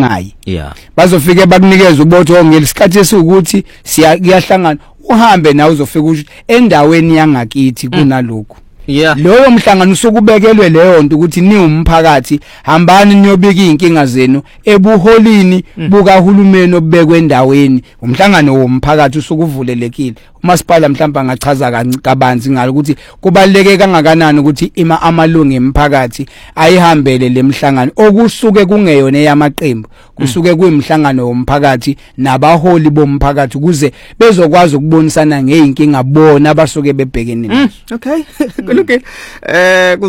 bangayi bazofike bakunikeza ubotho ngelisikhathi esukuthi siyahlangana uhambe nawe uzofika ukuthi endaweni yangakithi kunalokho loyo mhlangano usukubekelwe leyo nto ukuthi ni umphakathi hambani niyobika inkinga zenu ebuholini bukahulumeni obekwe endaweni umhlangano womphakathi usukuvulelekile umasipala mhlawumbe angachaza kabanzi ngalo ukuthi kubaleke kangakanani ukuthi amalungu emphakathi ayihambele lemhlangano okusuke kungeyona yamaqembu kusuke kuyimhlangano womphakathi nabaholi bomphakathi kuze bezokwazi ukubonisana ngeinkinga bona abasuke bebhekene nazo. Okay. Okay. Ku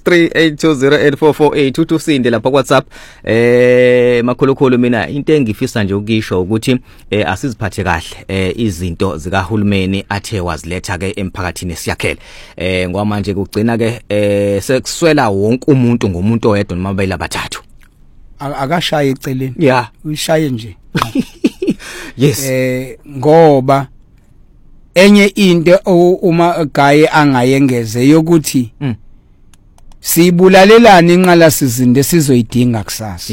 0638208448 uThusinde lapha WhatsApp makhulukhulu mina into engifisa nje ukisho ukuthi asiziphathe kahle izinto zikahulumeni athe waziletha ke emphakathini siyakhele ngoba manje kugcina ke sekuswela wonke umuntu ngomuntu oyedwa noma bayila bathathu akashaye eceleni ushaye nje yes ngoba enye into uma gaye angayengeze yokuthi sibulalelana inqala sizinde sizoyidinga kusasa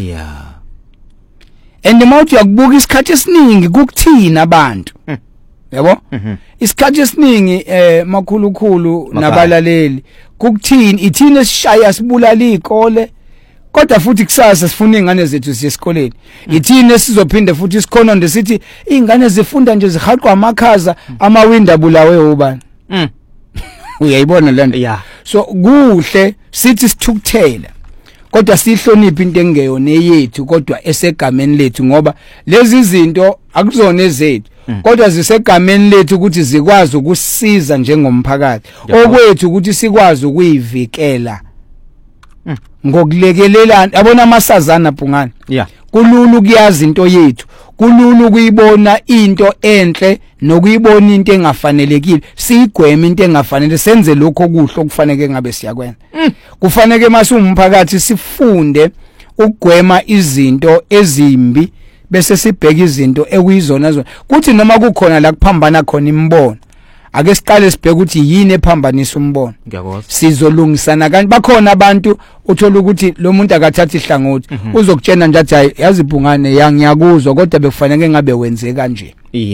and mawuthi yakubuka isikhathi esiningi kukuthina abantu yabo isikhathi esiningi makhulukhulu nabalaleli kukuthini ithina sishaya sibulala izikole kodwa futhi kusasa sifuna ingane zethu ziyesikoleni ithini esizophinde futhi isikhononde sithi ingane zifunda nje zihaqwa amakhaza amawinda bulawe ubani uyayibona lento so kuhle sithi sithukuthela kodwa sihloniphe into engeyona yethu kodwa esegameni lethu ngoba lezi zinto akuzona ezethu kodwa zisegameni lethu ukuthi zikwazi ukusisiza njengomphakathi okwethu ukuthi sikwazi ukuyivikela ngokulekelelana yabona amasazana Phungane kululu kuyazi into yethu kululu kuyibona into enhle nokuyibona into engafanelekile siyigweme into engafanele senze lokho okuhle okufanele ngabe siyakwenza kufanele masumphakathi sifunde ukugwema izinto ezimbi bese sibheka izinto ekuyizona zona kuthi noma kukhona la kuphambana khona imbono ake siqale sibheke ukuthi yini ephambanisa umbono sizolungisana kanti bakhona abantu uthola ukuthi lo muntu akathatha ihlangothi uzokutshena nje athi yazi Phungane ngiyakuzwa kodwa bekufanele ngabe wenze kanje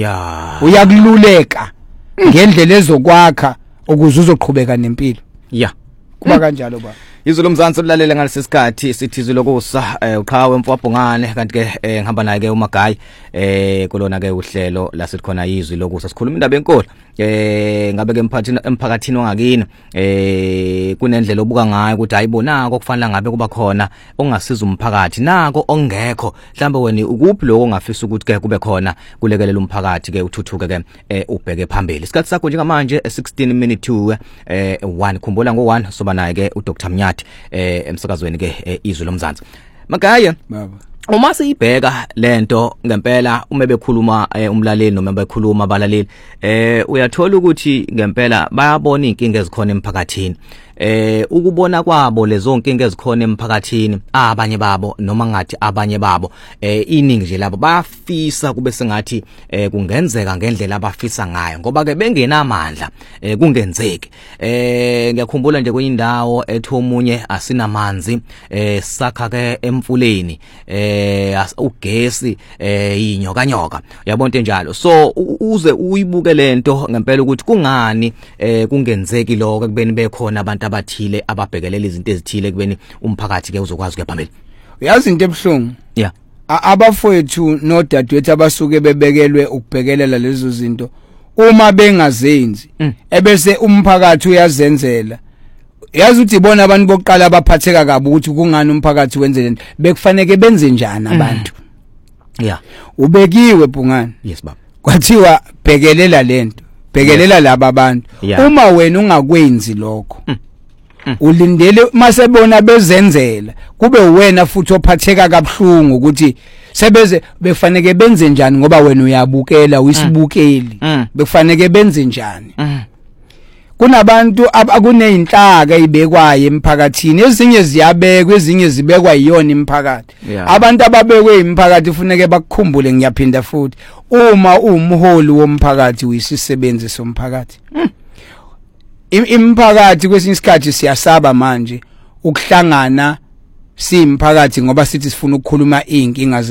uyakululeka ngendlela ezokwakha ukuze uzoqhubeka nempilo kuba kanjalo ba Izolo Mzansi ulalela ngalesikhathi sithi lokusa uqhawe mfwabhungane kanti ke ngihamba naye ke uMagayi kulona ke uhlelo la sikhona izwi lokusa sikhuluma indaba enkolo ngabe ke emphakathini wangakini kunendlela obuka ngayo ukuthi ayibonako kufanele ngabe kuba khona ongasiza umphakathi nako ongekho mhlambe wena ukuphi lokho ongafisa ukuthi ke kube khona kulekelela umphakathi ke uthuthuke ke ubheke phambili isikhathi sakho njengamanje 16 minute to 1 khumbula ngo1 soba naye ke uDr Mnyathi emsakazweni ke izwi loMzansi Magayi baba uma siyibheka lento ngempela uma bekhuluma umlaleli noma bekhuluma abalaleli uyathola ukuthi ngempela bayabona inkinga ezikhona emphakathini ukubona kwabo lezo nkinga ezikhona emphakathini abanye babo noma ngathi abanye babo iningi nje labo bayafisa kube sengathi kungenzeka ngendlela abafisa ngayo ngoba ke bengenamandla kungenzeki ngiyakhumbula nje kwenye indawo ethi omunye asinamanzi sakha ke emfuleni ugesi inyoka uyabona njalo so uze uyibuke lento ngempela ukuthi kungani kungenzeki lokho kubeni bekhona abantu abathile ababhekelela izinto ezithile kubeni umphakathi ke uzokwazi ke phambili uyazi into ebhlungu abafowethu nodadewethu abasuke bebekelwe ukubhekelela lezo zinto uma bengazenzi ebese umphakathi uyazenzela yazi ukuthi ibona abantu bokuqala abaphatheka kabi ukuthi kungani umphakathi wenze lento bekufanele benze njani abantu ubekiwe Phungane yes baba kwathiwa bhekelela lento bhekelela laba abantu uma wena ungakwenzi lokho ulindele masebona bezenzela kube wena futhi ophatheka kabhlungu ukuthi sebeze befanele benze njani ngoba wena uyabukela uyisibukeli befanele benze njani kunabantu akuneyinhlaka ezibekwayo emphakathini ezinye ziyabekwa ezinye zibekwa yiyona imphakathi abantu ababekwe imphakathi ufuneke bakukhumbule ngiyaphinda futhi uma umholi womphakathi uyisisebenzi somphakathi imphakathi kwesinye isikhathi siyasaba manje ukuhlangana simphakathi ngoba sithi sifuna ukukhuluma inkinga